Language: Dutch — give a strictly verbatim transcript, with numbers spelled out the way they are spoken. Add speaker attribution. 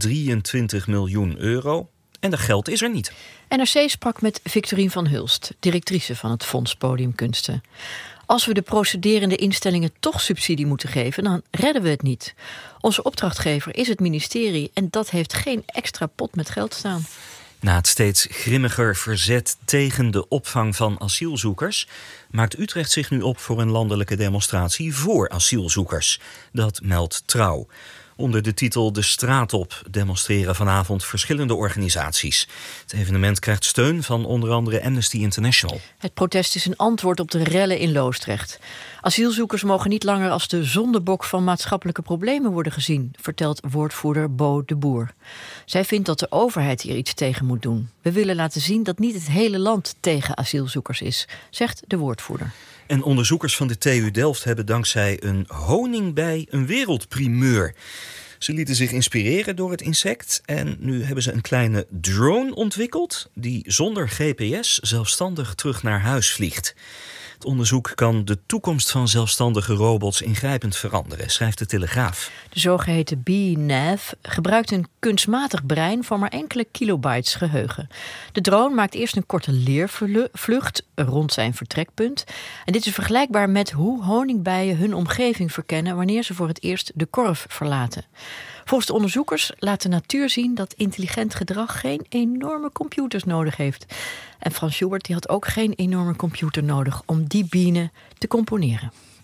Speaker 1: drieëntwintig miljoen euro. En dat geld is er niet.
Speaker 2: N R C sprak met Victorien van Hulst, directrice van het Fonds Podiumkunsten. Als we de procederende instellingen toch subsidie moeten geven, dan redden we het niet. Onze opdrachtgever is het ministerie en dat heeft geen extra pot met geld staan.
Speaker 1: Na het steeds grimmiger verzet tegen de opvang van asielzoekers maakt Utrecht zich nu op voor een landelijke demonstratie voor asielzoekers. Dat meldt Trouw. Onder de titel De Straat op demonstreren vanavond verschillende organisaties. Het evenement krijgt steun van onder andere Amnesty International.
Speaker 2: Het protest is een antwoord op de rellen in Loosdrecht. Asielzoekers mogen niet langer als de zondebok van maatschappelijke problemen worden gezien, vertelt woordvoerder Bo de Boer. Zij vindt dat de overheid hier iets tegen moet doen. We willen laten zien dat niet het hele land tegen asielzoekers is, zegt de woordvoerder.
Speaker 1: En onderzoekers van de T U Delft hebben dankzij een honingbij een wereldprimeur. Ze lieten zich inspireren door het insect en nu hebben ze een kleine drone ontwikkeld die zonder G P S zelfstandig terug naar huis vliegt. Het onderzoek kan de toekomst van zelfstandige robots ingrijpend veranderen, schrijft de Telegraaf.
Speaker 2: De zogeheten B-Nav gebruikt een kunstmatig brein van maar enkele kilobytes geheugen. De drone maakt eerst een korte leervlucht rond zijn vertrekpunt. En dit is vergelijkbaar met hoe honingbijen hun omgeving verkennen wanneer ze voor het eerst de korf verlaten. Volgens de onderzoekers laat de natuur zien dat intelligent gedrag geen enorme computers nodig heeft. En Frans Schubert die had ook geen enorme computer nodig om die bienen te componeren.